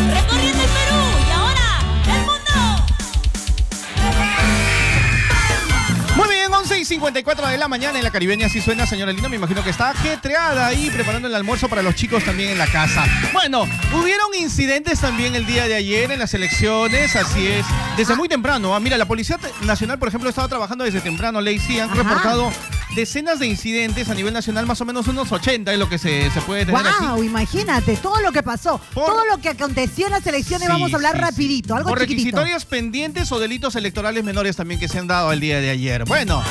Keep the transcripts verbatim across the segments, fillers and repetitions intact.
recorriendo el Perú y ahora el mundo. Muy bien, once y cincuenta y cuatro de la mañana en la Caribeña. Así suena, señora Linda. Me imagino que está ajetreada ahí preparando el almuerzo para los chicos también en la casa. Bueno, hubieron incidentes también el día de ayer en las elecciones, así es, desde muy temprano. Ah, mira, la Policía Nacional, por ejemplo, estaba trabajando desde temprano, Lacey. Han Ajá. reportado decenas de incidentes a nivel nacional, más o menos unos ochenta es lo que se, se puede tener wow, aquí. Imagínate, todo lo que pasó, Por... todo lo que aconteció en las elecciones, sí, vamos a hablar sí, rapidito, sí. algo Por chiquitito. requisitorios pendientes o delitos electorales menores también que se han dado el día de ayer. Bueno,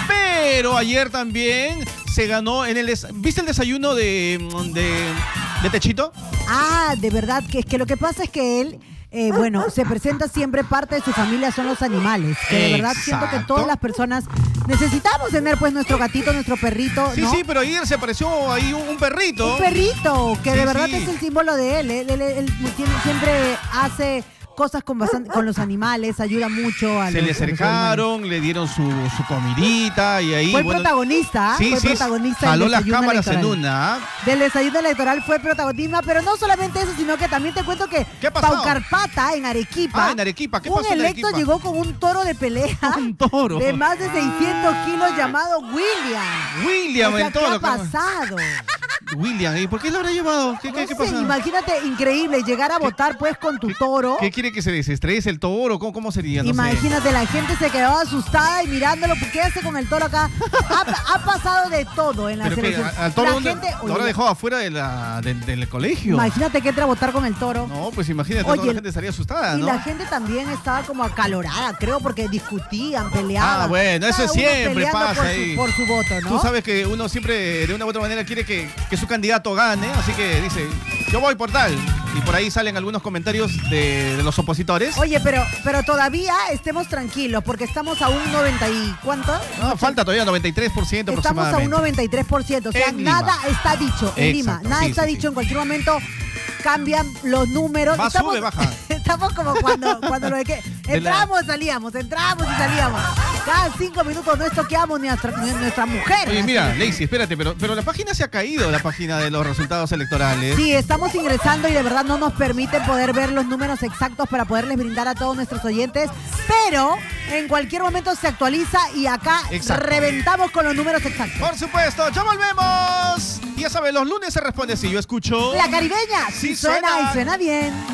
pero ayer también se ganó en el... Des... ¿Viste el desayuno de, de, de Techito? Ah, de verdad, que es que lo que pasa es que él... Eh, bueno, se presenta siempre, parte de su familia son los animales. Que de verdad Exacto. siento que todas las personas necesitamos tener pues nuestro gatito, nuestro perrito, Sí, ¿no? sí, pero ayer se apareció ahí un, un perrito. Un perrito, que sí, de verdad sí. es el símbolo de él. Él, él, él, él tiene, siempre hace cosas con, bastante, con los animales, ayuda mucho a Se los, le acercaron, le dieron su, su comidita y ahí... Fue el bueno, protagonista, sí, fue sí, protagonista jaló del las desayuno cámaras electoral. en una. Del desayuno electoral fue protagonista, pero no solamente eso, sino que también te cuento que ¿Qué pasó? Paucarpata, en Arequipa, Ah, en Arequipa, ¿qué un pasó en electo Arequipa? llegó con un toro de pelea. Un toro. De más de seiscientos kilos llamado William. William, o sea, el toro. ¿qué ha pasado? William, ¿y por qué lo habrá llevado? ¿Qué, No qué, qué sé, pasa? imagínate, increíble, llegar a votar pues con tu toro. ¿Qué quiere que se desestrese el toro? ¿Cómo, cómo sería? No Imagínate, sé. la gente se quedó asustada y mirándolo. ¿Qué hace con el toro acá? Ha, ha pasado de todo en la ¿Pero qué? selección. ¿Al toro La dónde- gente, lo habrá oye, dejado afuera de la, de- del colegio? imagínate que entra a votar con el toro. No, pues imagínate, Oye, toda la gente estaría asustada, Y ¿no? la gente también estaba como acalorada, creo, porque discutían, peleaban. Ah, bueno, eso Cada uno siempre peleando pasa por ahí. Su, por su voto, ¿no? Tú sabes que uno siempre, de una u otra manera, quiere que, que su candidato gane, así que dice, yo voy por tal. Y por ahí salen algunos comentarios de, de los opositores. Oye, pero, pero todavía estemos tranquilos, porque estamos a un noventa y... ¿Cuánto? No, falta todavía noventa y tres por ciento Estamos a un aproximadamente. noventa y tres por ciento, o sea, En Lima. nada está dicho en Lima, Exacto, nada sí, está sí, dicho, sí. en cualquier momento cambian los números. Va, estamos, sube, baja. Estamos como cuando, cuando lo de que De la- entramos, salíamos, entramos y salíamos. Cada cinco minutos no estoqueamos ni nuestra, ni nuestra mujer. Oye, mira, Así. Lacey, espérate, pero, pero la página se ha caído, la página de los resultados electorales. Sí, estamos ingresando y de verdad no nos permiten poder ver los números exactos para poderles brindar a todos nuestros oyentes, pero en cualquier momento se actualiza y acá Exacto. reventamos con los números exactos. Por supuesto, ya volvemos. Ya sabes, los lunes se responde si yo escucho. La Caribeña, sí, Sí suena suena. y suena bien.